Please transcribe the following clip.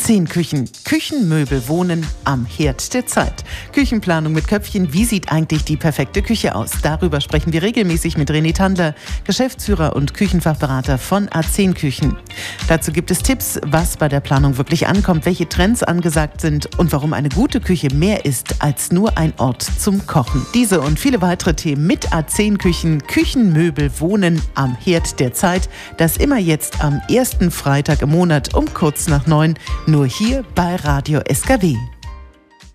A10 Küchen. Küchenmöbel wohnen am Herd der Zeit. Küchenplanung mit Köpfchen. Wie sieht eigentlich die perfekte Küche aus? Darüber sprechen wir regelmäßig mit René Tandler, Geschäftsführer und Küchenfachberater von A10 Küchen. Dazu gibt es Tipps, was bei der Planung wirklich ankommt, welche Trends angesagt sind und warum eine gute Küche mehr ist als nur ein Ort zum Kochen. Diese und viele weitere Themen mit A10 Küchen. Küchenmöbel wohnen am Herd der Zeit. Das immer jetzt am ersten Freitag im Monat um kurz nach 9. Nur hier bei Radio SKW.